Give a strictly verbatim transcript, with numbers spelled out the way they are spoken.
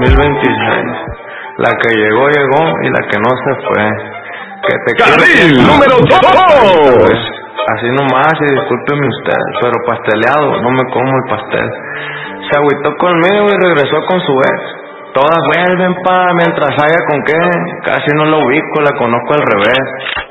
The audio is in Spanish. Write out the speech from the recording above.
mil veintiséis. La que llegó, llegó y la que no se fue. Que te ¡Carril número dos! Así nomás, y discúlpeme usted, pero pasteleado, no me como el pastel. Se agüitó conmigo y regresó con su ex. Todas vuelven pa, mientras haya con qué. Casi no la ubico, la conozco al revés.